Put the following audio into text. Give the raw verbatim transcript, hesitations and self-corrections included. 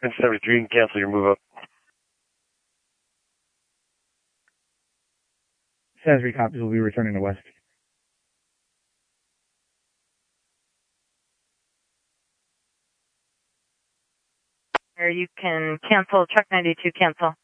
And seventy-three, you can cancel your move up. seventy-three copies will be returning to West. Or you can cancel, truck ninety-two, cancel.